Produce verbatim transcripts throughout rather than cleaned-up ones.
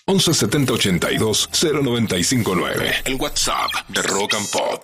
once setenta ochenta y dos cero noventa y cinco nueve. El WhatsApp de Rock and Pop.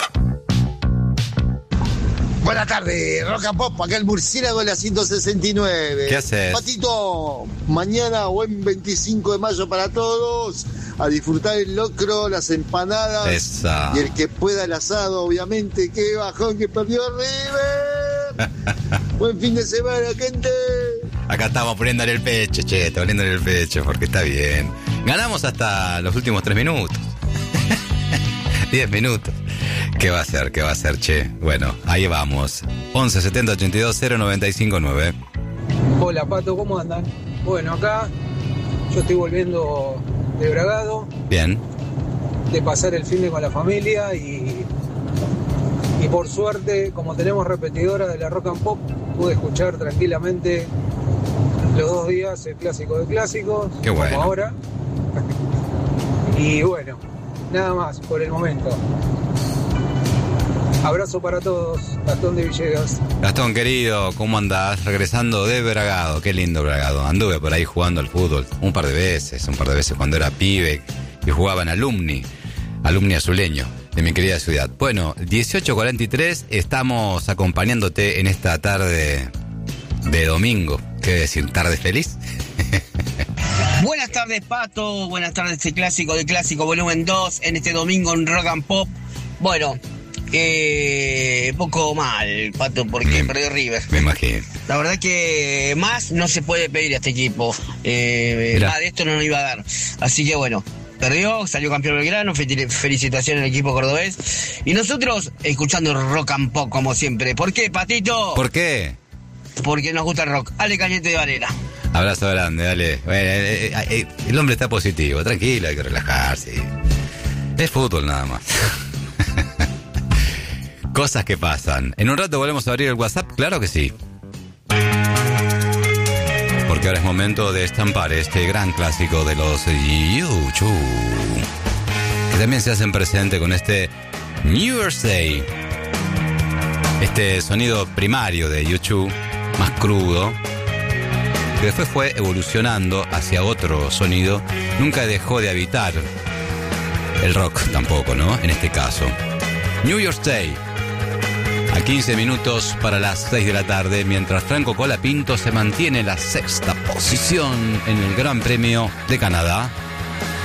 Buenas tardes, Rock and Pop, acá el murciélago de la ciento sesenta y nueve. ¿Qué haces? Patito, mañana buen veinticinco de mayo para todos. A disfrutar el locro, las empanadas. Esa. Y el que pueda el asado, obviamente. ¡Qué bajón que perdió River! Buen fin de semana, gente. Acá estamos poniéndole el pecho, che, poniéndole el pecho, porque está bien. Ganamos hasta los últimos tres minutos. Diez minutos. ¿Qué va a ser? ¿Qué va a ser, che? Bueno, ahí vamos. once setenta ochenta y dos cero noventa y cinco nueve. Hola, Pato, ¿cómo andan? Bueno, acá yo estoy volviendo de Bragado. Bien. De pasar el fin de con la familia y... Y por suerte, como tenemos repetidora de la Rock and Pop, pude escuchar tranquilamente los dos días el clásico de clásicos. Qué bueno. Como ahora. Y bueno, nada más por el momento. Abrazo para todos, Gastón de Villegas. Gastón, querido, ¿cómo andás? Regresando de Bragado, qué lindo Bragado. Anduve por ahí jugando al fútbol un par de veces, un par de veces cuando era pibe y jugaba en Alumni, Alumni Azuleño, de mi querida ciudad. Bueno, dieciocho cuarenta y tres, estamos acompañándote en esta tarde de domingo. ¿Qué decir? ¿Tarde feliz? Buenas tardes, Pato. Buenas tardes, este clásico de clásico volumen dos en este domingo en Rock and Pop. Bueno, eh, poco mal, Pato, porque me, perdió River. Me imagino. La verdad que más no se puede pedir a este equipo. Eh, más de esto no nos iba a dar. Así que bueno, perdió, salió campeón Belgrano. Felicitaciones al equipo cordobés. Y nosotros escuchando Rock and Pop como siempre. ¿Por qué, Patito? ¿Por qué? Porque nos gusta el rock. Ale Cañete de Varela. Abrazo grande, dale. Bueno, eh, eh, el hombre está positivo, tranquilo, hay que relajarse. Es fútbol nada más. Cosas que pasan. En un rato volvemos a abrir el WhatsApp, claro que sí. Porque ahora es momento de estampar este gran clásico de los YouTube, que también se hacen presente con este New Year's Day. Este sonido primario de YouTube, más crudo, que después fue evolucionando hacia otro sonido, nunca dejó de habitar el rock tampoco, ¿no? En este caso. New Year's Day, a quince minutos para las seis de la tarde, mientras Franco Colapinto se mantiene en la sexta posición en el Gran Premio de Canadá.